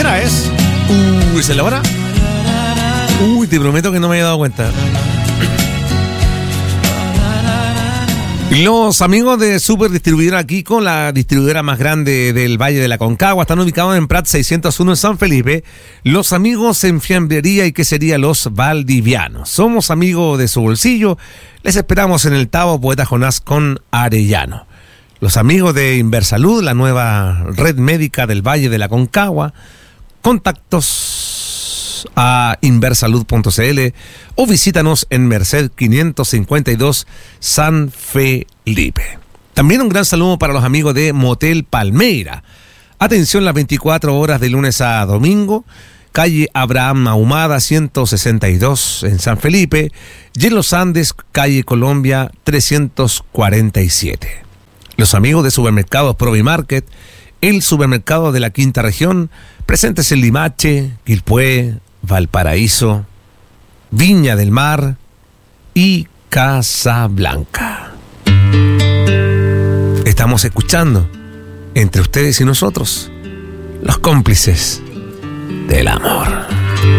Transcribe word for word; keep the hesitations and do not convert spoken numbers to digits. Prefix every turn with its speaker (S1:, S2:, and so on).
S1: hora es? Uy, ¿es la hora? Uy, te prometo que no me había dado cuenta. Los amigos de Super Distribuidora Kiko, la distribuidora más grande del Valle de la Concagua, están ubicados en Prat seiscientos uno en San Felipe. Los amigos en fiambrería y quesería Los Valdivianos. Somos amigos de su bolsillo. Les esperamos en el Tabo Poeta Jonás con Arellano. Los amigos de Inversalud, la nueva red médica del Valle de la Concagua. Contactos a inversalud punto c l o visítanos en Merced quinientos cincuenta y dos San Felipe. También un gran saludo para los amigos de Motel Palmeira. Atención las veinticuatro horas de lunes a domingo. Calle Abraham Ahumada ciento sesenta y dos en San Felipe. Y en Los Andes, calle Colombia trescientos cuarenta y siete. Los amigos de Supermercados Provimarket, el supermercado de la Quinta Región, presentes en Limache, Quilpué, Valparaíso, Viña del Mar y Casablanca. Estamos escuchando, entre ustedes y nosotros, los cómplices del amor.